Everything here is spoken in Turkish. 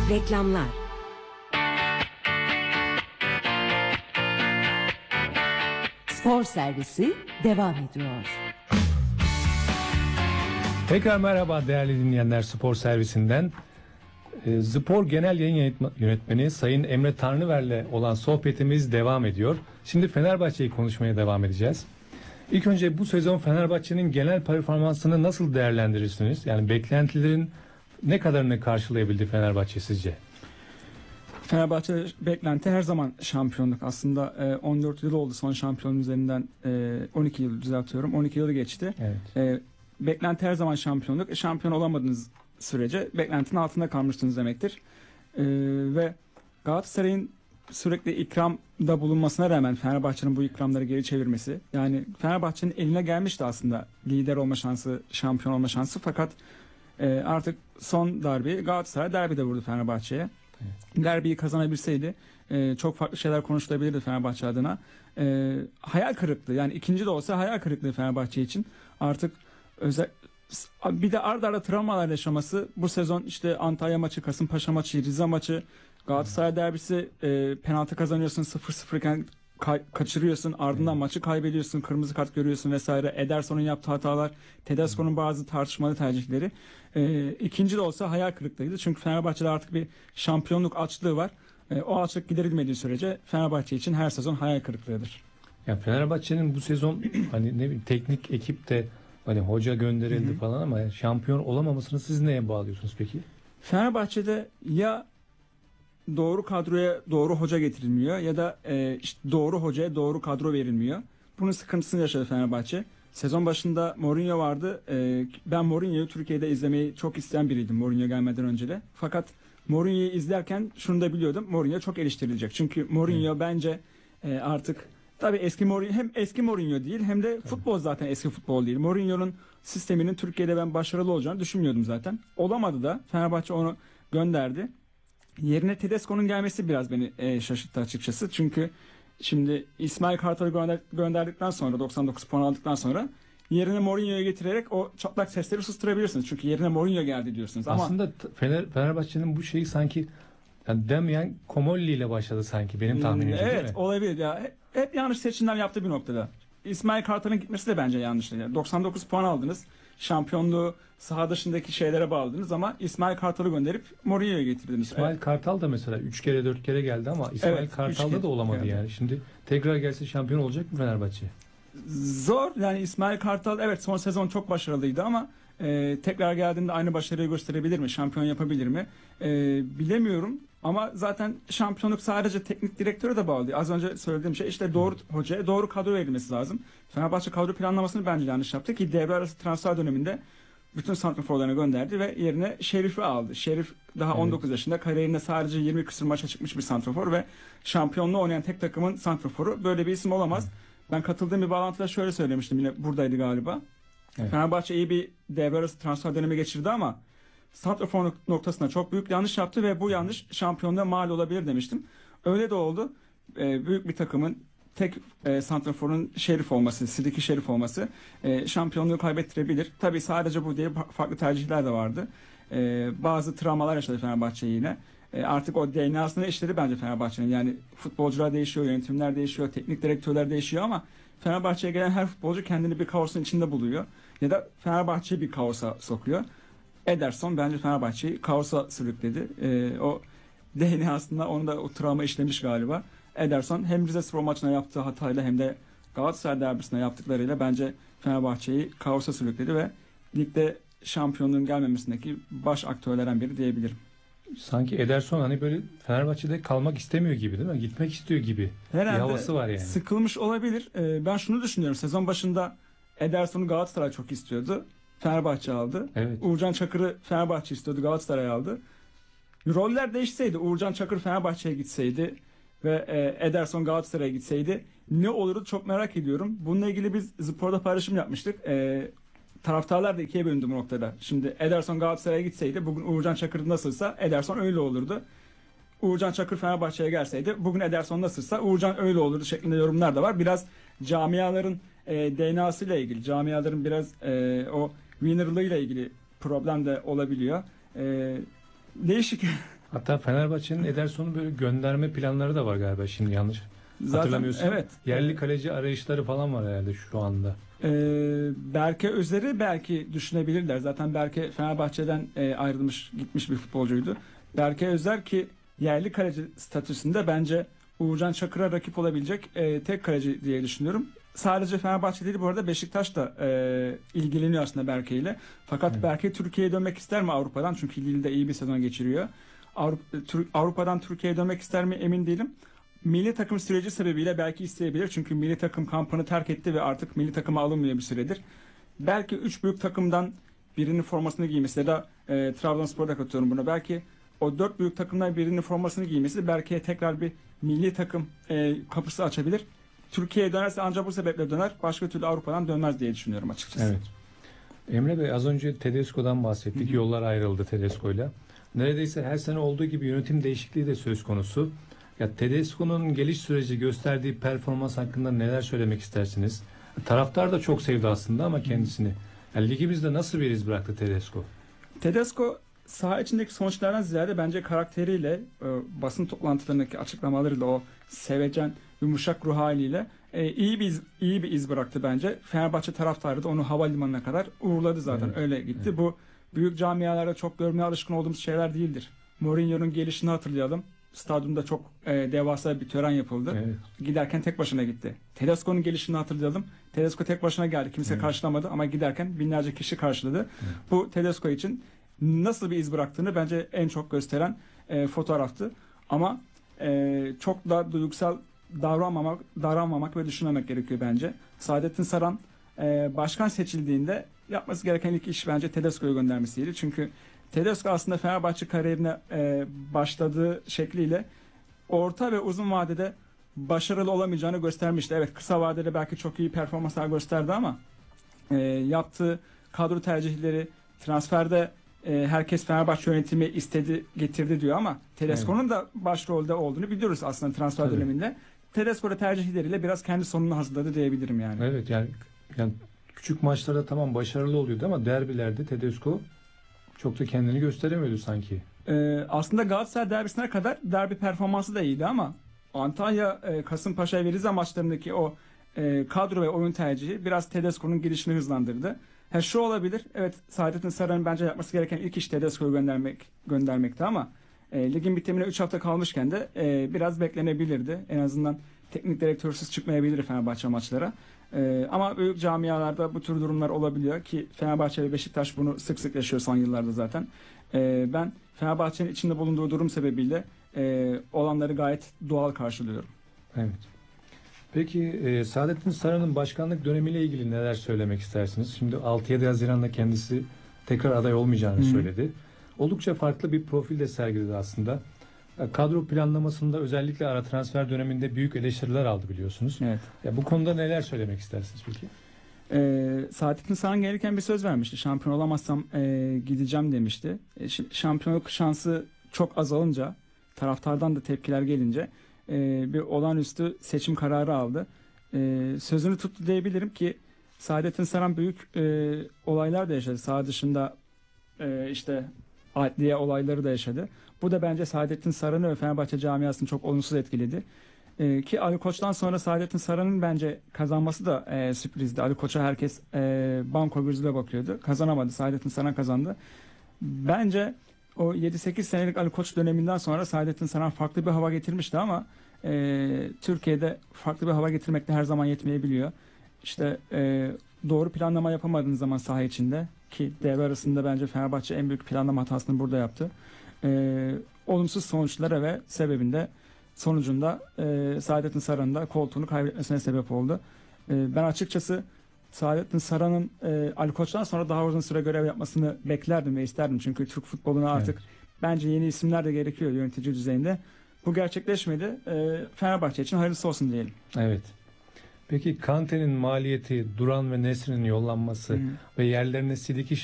Reklamlar. Spor servisi devam ediyor. Tekrar merhaba değerli dinleyenler, spor servisinden. Spor Genel Yayın Yönetmeni Sayın Emre Tanrıver'le olan sohbetimiz devam ediyor. Şimdi Fenerbahçe'yi konuşmaya devam edeceğiz. İlk önce bu sezon Fenerbahçe'nin genel performansını nasıl değerlendirirsiniz? Yani beklentilerin ne kadarını karşılayabildi Fenerbahçe sizce? Fenerbahçe beklenti her zaman şampiyonluk. Aslında 14 yıl oldu son şampiyonun üzerinden 12 yıl düzeltiyorum. 12 yılı geçti. Evet. Beklenti her zaman şampiyonluk. Şampiyon olamadığınız sürece beklentinin altında kalmışsınız demektir. Ve Galatasaray'ın sürekli ikramda bulunmasına rağmen Fenerbahçe'nin bu ikramları geri çevirmesi. Yani Fenerbahçe'nin eline gelmişti aslında lider olma şansı, şampiyon olma şansı. Fakat artık son darbeyi Galatasaray derbide vurdu Fenerbahçe'ye. Evet. Derbiyi kazanabilseydi çok farklı şeyler konuşulabilirdi Fenerbahçe adına. Hayal kırıklığı, yani ikinci de olsa hayal kırıklığı Fenerbahçe için. Artık bir de ard arda travmalar yaşaması bu sezon, işte Antalya maçı, Kasımpaşa maçı, Rize maçı, Galatasaray derbisi, penaltı kazanıyorsun 0-0 iken kaçırıyorsun, ardından maçı kaybediyorsun, kırmızı kart görüyorsun vesaire. Ederson'un yaptığı hatalar, Tedesco'nun bazı tartışmalı tercihleri. İkinci de olsa hayal kırıklığıydı. Çünkü Fenerbahçe'de artık bir şampiyonluk açlığı var. O açlık giderilmediği sürece Fenerbahçe için her sezon hayal kırıklığıdır. Ya Fenerbahçe'nin bu sezon hani ne bileyim teknik ekip de hani hoca gönderildi falan ama şampiyon olamamasını siz neye bağlıyorsunuz peki? Fenerbahçe'de ya doğru kadroya doğru hoca getirilmiyor ya da işte doğru hocaya doğru kadro verilmiyor. Bunun sıkıntısını yaşadı Fenerbahçe. Sezon başında Mourinho vardı. Ben Mourinho'yu Türkiye'de izlemeyi çok isteyen biriydim Mourinho gelmeden önce de. Fakat Mourinho'yu izlerken şunu da biliyordum. Mourinho çok eleştirilecek. Çünkü Mourinho bence artık tabii eski Mourinho, hem eski Mourinho değil hem de futbol zaten eski futbol değil. Mourinho'nun sisteminin Türkiye'de ben başarılı olacağını düşünmüyordum zaten. Olamadı da Fenerbahçe onu gönderdi. Yerine Tedesco'nun gelmesi biraz beni şaşırttı açıkçası. Çünkü şimdi İsmail Kartal'ı gönderdikten sonra 99 puan aldıktan sonra yerine Mourinho'yu getirerek o çatlak sesleri susturabilirsiniz. Çünkü yerine Mourinho geldi diyorsunuz. Aslında ama Fenerbahçe'nin bu şeyi sanki yani Damian Comolli ile başladı sanki benim tahminimce, değil mi? Evet, olabilir ya. Hep yanlış seçimler yaptı bir noktada. İsmail Kartal'ın gitmesi de bence yanlış. Yani 99 puan aldınız. Şampiyonluğu saha dışındaki şeylere bağladınız ama İsmail Kartal'ı gönderip Mourinho'yu getirdiniz. İsmail Kartal da mesela 3 kere 4 kere geldi ama İsmail Kartal'da da olamadı yani. Şimdi tekrar gelse şampiyon olacak mı Fenerbahçe? Zor. Yani İsmail Kartal evet son sezon çok başarılıydı ama tekrar geldiğinde aynı başarıyı gösterebilir mi? Şampiyon yapabilir mi? Bilemiyorum. Ama zaten şampiyonluk sadece teknik direktöre de bağlı. Az önce söylediğim şey işte doğru hocaya doğru kadro verilmesi lazım. Fenerbahçe kadro planlamasını bence yanlış yaptı ki devre arası transfer döneminde bütün santraforlarını gönderdi ve yerine Şerif'i aldı. Şerif daha 19 yaşında, kariyerinde sadece 20 küsur maça çıkmış bir santrafor ve şampiyonluğu oynayan tek takımın santraforu. Böyle bir isim olamaz. Ben katıldığım bir bağlantıda şöyle söylemiştim, yine buradaydı galiba. Evet. Fenerbahçe iyi bir devre arası transfer dönemi geçirdi ama santrafor noktasında çok büyük yanlış yaptı ve bu yanlış şampiyonluğa mal olabilir demiştim. Öyle de oldu. Büyük bir takımın tek santraforun Şerif olması, Sidiki Şerif olması şampiyonluğu kaybettirebilir. Tabii sadece bu diye farklı tercihler de vardı. Bazı travmalar yaşadı Fenerbahçe yine. Artık o DNA'sını işledi bence Fenerbahçe'nin. Yani futbolcular değişiyor, yönetimler değişiyor, teknik direktörler değişiyor ama Fenerbahçe'ye gelen her futbolcu kendini bir kaosun içinde buluyor. Ya da Fenerbahçe'yi bir kaosa sokuyor. Ederson bence Fenerbahçe'yi kaosa sürükledi. O DNA'sında onu da o travma işlemiş galiba. Ederson hem Rizespor maçına yaptığı hatayla hem de Galatasaray derbisine yaptıklarıyla bence Fenerbahçe'yi kaosa sürükledi ve ligde şampiyonluğun gelmemesindeki baş aktörlerden biri diyebilirim. Sanki Ederson hani böyle Fenerbahçe'de kalmak istemiyor gibi, değil mi? Gitmek istiyor gibi. Herhalde bir havası var yani. Sıkılmış olabilir. Ben şunu düşünüyorum. Sezon başında Ederson'u Galatasaray çok istiyordu. Fenerbahçe aldı. Evet. Uğurcan Çakır'ı Fenerbahçe istiyordu. Galatasaray aldı. Roller değişseydi, Uğurcan Çakır Fenerbahçe'ye gitseydi ve Ederson Galatasaray'a gitseydi ne olurdu çok merak ediyorum. Bununla ilgili biz Spor'da paylaşım yapmıştık. Taraftarlar da ikiye bölündü bu noktada. Şimdi Ederson Galatasaray'a gitseydi bugün Uğurcan Çakır nasılsa Ederson öyle olurdu. Uğurcan Çakır Fenerbahçe'ye gelseydi bugün Ederson nasılsa Uğurcan öyle olurdu şeklinde yorumlar da var. Biraz camiaların DNA'sıyla ilgili, camiaların biraz o winnerlığıyla ilgili problem de olabiliyor. Değişik Hatta Fenerbahçe'nin Ederson'un böyle gönderme planları da var galiba, şimdi yanlış Zaten hatırlamıyorsam. evet. Yerli kaleci arayışları falan var herhalde şu anda. Berke Özer'i belki düşünebilirler. Zaten Berke Fenerbahçe'den ayrılmış gitmiş bir futbolcuydu. Berke Özer ki yerli kaleci statüsünde bence Uğurcan Çakır'a rakip olabilecek tek kaleci diye düşünüyorum. Sadece Fenerbahçe değil, bu arada Beşiktaş da ilgileniyor aslında Berke ile. Fakat Evet. Berke Türkiye'ye dönmek ister mi Avrupa'dan? Çünkü Lille'de iyi bir sezon geçiriyor. Avrupa'dan Türkiye'ye dönmek ister mi emin değilim. Milli takım süreci sebebiyle belki isteyebilir. Çünkü milli takım kampını terk etti ve artık milli takıma alınmıyor bir süredir. Belki 3 büyük takımdan birinin formasını giymesi ya da Trabzonspor'da katıyorum buna. Belki o 4 büyük takımdan birinin formasını giymesi belki tekrar bir milli takım kapısı açabilir. Türkiye'ye dönerse ancak bu sebeple döner. Başka türlü Avrupa'dan dönmez diye düşünüyorum açıkçası. Evet. Emre Bey, az önce Tedesco'dan bahsettik. Hı hı. Yollar ayrıldı Tedesco'yla. Neredeyse her sene olduğu gibi yönetim değişikliği de söz konusu. Ya Tedesco'nun geliş süreci, gösterdiği performans hakkında neler söylemek istersiniz? Taraftar da çok sevdi aslında ama kendisini. Yani ligimizde nasıl bir iz bıraktı Tedesco? Tedesco saha içindeki sonuçlardan ziyade bence karakteriyle, basın toplantılarındaki açıklamalarıyla, o sevecen, yumuşak ruh haliyle iyi bir iz bıraktı bence. Fenerbahçe taraftarı da onu havalimanına kadar uğurladı zaten. Evet. Öyle gitti. Evet. Bu büyük camialarda çok görmeye alışkın olduğumuz şeyler değildir. Mourinho'nun gelişini hatırlayalım. Stadyumda çok devasa bir tören yapıldı. Evet. Giderken tek başına gitti. Tedesco'nun gelişini hatırlayalım. Tedesco tek başına geldi. Kimse Evet. karşılamadı ama giderken binlerce kişi karşıladı. Bu Tedesco için nasıl bir iz bıraktığını bence en çok gösteren fotoğraftı. Ama çok da duygusal davranmamak ve düşünmemek gerekiyor bence. Saadettin Saran başkan seçildiğinde yapması gereken ilk iş bence Tedesco'yu göndermesiydi. Çünkü Tedesco aslında Fenerbahçe kariyerine başladığı şekliyle orta ve uzun vadede başarılı olamayacağını göstermişti. Evet, kısa vadede belki çok iyi performanslar gösterdi ama yaptığı kadro tercihleri, transferde herkes Fenerbahçe yönetimi istedi, getirdi diyor ama Tedesco'nun da başrolde olduğunu biliyoruz aslında transfer Tabii. döneminde. Tedesco tercihleriyle biraz kendi sonunu hazırladı diyebilirim yani. Evet, yani küçük maçlarda tamam başarılı oluyordu ama derbilerde Tedesco çok da kendini gösteremiyordu sanki. Aslında Galatasaray derbisine kadar derbi performansı da iyiydi ama Antalya, Kasımpaşa ve Rize maçlarındaki o kadro ve oyun tercihi biraz Tedesco'nun gelişini hızlandırdı. Şu olabilir. Evet, Saadettin Saran'ın bence yapması gereken ilk iş Tedesco'yu göndermekti ama ligin bitimine 3 hafta kalmışken de biraz beklenebilirdi. En azından teknik direktörsüz çıkmayabilir Fenerbahçe maçlara. Ama büyük camialarda bu tür durumlar olabiliyor ki Fenerbahçe ve Beşiktaş bunu sık sık yaşıyor son yıllarda zaten. Ben Fenerbahçe'nin içinde bulunduğu durum sebebiyle olanları gayet doğal karşılıyorum. Evet. Peki Saadettin Saran'ın başkanlık dönemiyle ilgili neler söylemek istersiniz? Şimdi 6-7 Haziran'da kendisi tekrar aday olmayacağını söyledi. Oldukça farklı bir profil de sergiledi aslında. Kadro planlamasında özellikle ara transfer döneminde büyük eleştiriler aldı biliyorsunuz. Evet. Bu konuda neler söylemek istersiniz peki? Saadettin Saran gelirken bir söz vermişti. Şampiyon olamazsam gideceğim demişti. Şampiyonluk şansı çok azalınca, taraftardan da tepkiler gelince bir olağanüstü seçim kararı aldı. Sözünü tuttu diyebilirim ki Saadettin Saran büyük olaylar da yaşadı. Saha dışında işte adliye olayları da yaşadı. Bu da bence Saadettin Saran'ı ve Fenerbahçe camiasını çok olumsuz etkiledi. Ki Ali Koç'tan sonra Saadettin Saran'ın bence kazanması da sürprizdi. Ali Koç'a herkes banko gözüyle bakıyordu. Kazanamadı. Saadettin Saran kazandı. Bence o 7-8 senelik Ali Koç döneminden sonra Saadettin Saran farklı bir hava getirmişti ama Türkiye'de farklı bir hava getirmek de her zaman yetmeyebiliyor. İşte doğru planlama yapamadığınız zaman saha içinde ki devre arasında bence Fenerbahçe en büyük planlama hatasını burada yaptı. Olumsuz sonuçlara ve sonucunda Saadettin Saran'ın da koltuğunu kaybetmesine sebep oldu. Ben açıkçası Saadettin Saran'ın Ali Koç'tan sonra daha uzun süre görev yapmasını beklerdim ve isterdim. Çünkü Türk futboluna artık bence yeni isimler de gerekiyor yönetici düzeyinde. Bu gerçekleşmedi. Fenerbahçe için hayırlısı olsun diyelim. Evet. Peki Kante'nin maliyeti, Duran ve Nesri'nin yollanması ve yerlerine Sidiki